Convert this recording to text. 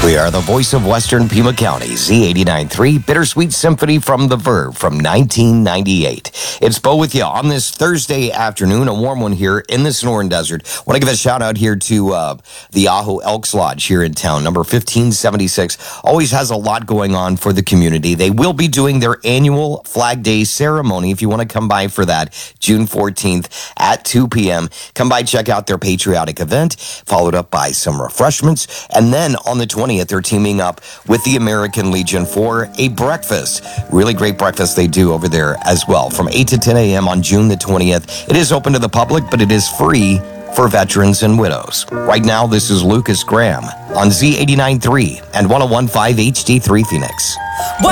We are the voice of Western Pima County, Z89.3, Bittersweet Symphony from the Verve from 1998. It's Bo with you on this Thursday afternoon, a warm one here in the Sonoran Desert. Want to give a shout out here to the Ajo Elks Lodge here in town, number 1576. Always has a lot going on for the community. They will be doing their annual Flag Day ceremony. If you want to come by for that, June 14th at 2 p.m. Come by, check out their patriotic event, followed up by some refreshments. And then on the 20th, they're teaming up with the American Legion for a breakfast. Really great breakfast they do over there as well. From 8 to 10 a.m. on June the 20th. It is open to the public, but it is free for veterans and widows. Right now, this is Lucas Graham on Z89.3 and 101.5 HD3 Phoenix. What